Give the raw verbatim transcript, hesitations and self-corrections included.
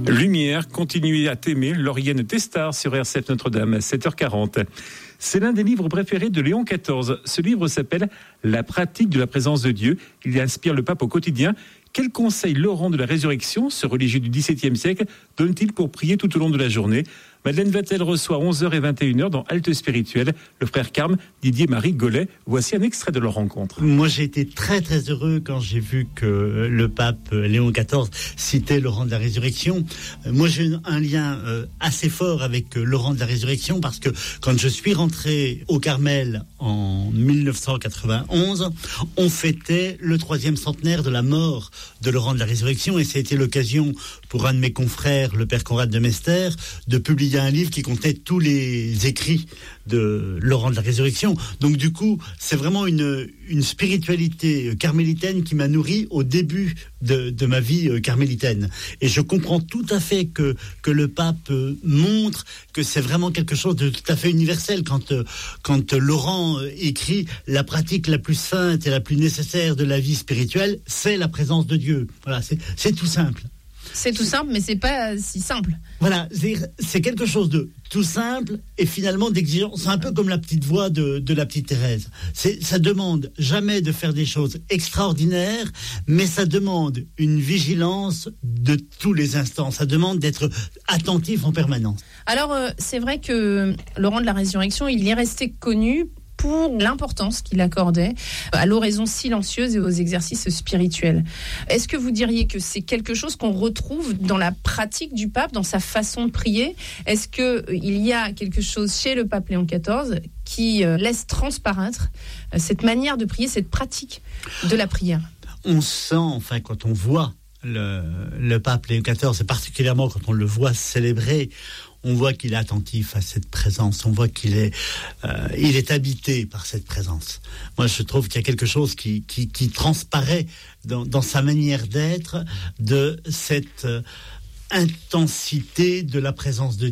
Lumière, continuez à t'aimer, Lauriane Testard sur R sept Notre-Dame, sept heures quarante. C'est l'un des livres préférés de Léon quatorze. Ce livre s'appelle « La pratique de la présence de Dieu ». Il inspire le pape au quotidien. Quels conseils Laurent de la Résurrection, ce religieux du dix-septième siècle, donne-t-il pour prier tout au long de la journée ? Madeleine Vatel reçoit à onze heures et vingt et une heures dans Halte Spirituelle le frère Carme, Didier-Marie Gollet. Voici un extrait de leur rencontre. Moi, j'ai été très très heureux quand j'ai vu que le pape Léon quatorze citait Laurent de la Résurrection. Moi, j'ai un lien assez fort avec Laurent de la Résurrection parce que quand je suis rentré au Carmel en dix-neuf cent quatre-vingt-onze, on fêtait le troisième centenaire de la mort de Laurent de la Résurrection et ça a été l'occasion pour un de mes confrères, le père Conrad de Mester, de publier un livre qui contenait tous les écrits de Laurent de la Résurrection. Donc du coup, c'est vraiment une, une spiritualité carmélitaine qui m'a nourri au début de, de ma vie carmélitaine. Et je comprends tout à fait que, que le pape montre que c'est vraiment quelque chose de tout à fait universel. Quand, quand Laurent écrit « La pratique la plus sainte et la plus nécessaire de la vie spirituelle, c'est la présence de Dieu ». Voilà, c'est, c'est tout simple. C'est tout simple, mais c'est pas si simple. Voilà, c'est, c'est quelque chose de tout simple et finalement d'exigeant. C'est un peu comme la petite voix de, de la petite Thérèse. C'est, ça demande jamais de faire des choses extraordinaires, mais ça demande une vigilance de tous les instants. Ça demande d'être attentif en permanence. Alors, euh, c'est vrai que Laurent de la Résurrection, il est resté connu pour l'importance qu'il accordait à l'oraison silencieuse et aux exercices spirituels. Est-ce que vous diriez que c'est quelque chose qu'on retrouve dans la pratique du pape, dans sa façon de prier ? Est-ce qu'il y a quelque chose chez le pape Léon quatorze qui laisse transparaître cette manière de prier, cette pratique de la prière ? On sent, enfin, quand on voit le, le pape Léon quatorze, et particulièrement quand on le voit célébrer, on voit qu'il est attentif à cette présence, on voit qu'il est, euh, il est habité par cette présence. Moi, je trouve qu'il y a quelque chose qui, qui, qui transparaît dans, dans sa manière d'être, de cette euh, intensité de la présence de Dieu.